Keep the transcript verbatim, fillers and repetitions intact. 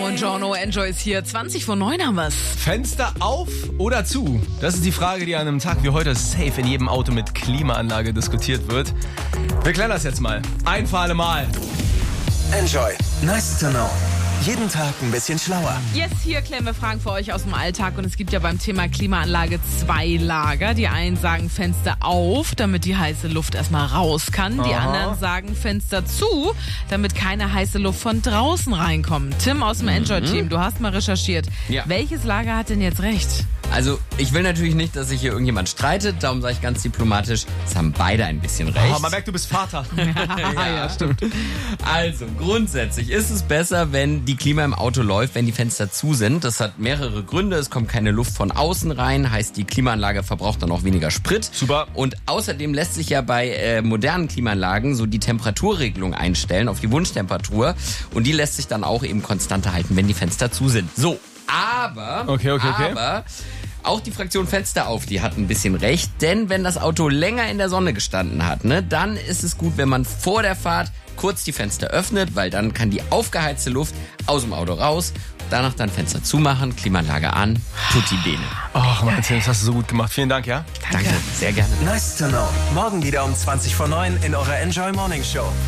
Buongiorno, Enjoy ist hier. zwanzig vor neun haben wir's. Fenster auf oder zu? Das ist die Frage, die an einem Tag wie heute safe in jedem Auto mit Klimaanlage diskutiert wird. Wir klären das jetzt mal. Ein für alle Mal. Enjoy. Nice to know. Jeden Tag ein bisschen schlauer. Yes, hier klären wir Fragen für euch aus dem Alltag. Und es gibt ja beim Thema Klimaanlage zwei Lager. Die einen sagen Fenster auf, damit die heiße Luft erstmal raus kann. Die Aha. anderen sagen Fenster zu, damit keine heiße Luft von draußen reinkommt. Tim aus dem Enjoy-Team, du hast mal recherchiert. Ja. Welches Lager hat denn jetzt recht? Also, ich will natürlich nicht, dass sich hier irgendjemand streitet, darum sage ich ganz diplomatisch, es haben beide ein bisschen recht. Oh, man merkt, du bist Vater. ja, ja, stimmt. Also, grundsätzlich ist es besser, wenn die Klima im Auto läuft, wenn die Fenster zu sind. Das hat mehrere Gründe. Es kommt keine Luft von außen rein, heißt, die Klimaanlage verbraucht dann auch weniger Sprit. Super. Und außerdem lässt sich ja bei äh, modernen Klimaanlagen so die Temperaturregelung einstellen auf die Wunschtemperatur. Und die lässt sich dann auch eben konstanter halten, wenn die Fenster zu sind. So, aber, Okay, okay, okay. aber auch die Fraktion Fenster auf, die hat ein bisschen recht, denn wenn das Auto länger in der Sonne gestanden hat, ne, dann ist es gut, wenn man vor der Fahrt kurz die Fenster öffnet, weil dann kann die aufgeheizte Luft aus dem Auto raus, danach dann Fenster zumachen, Klimaanlage an, tutti bene. Ach, mein Tim, das hast du so gut gemacht. Vielen Dank, ja? Danke, sehr gerne. Nice to know. Morgen wieder um zwanzig vor neun in eurer Enjoy Morning Show.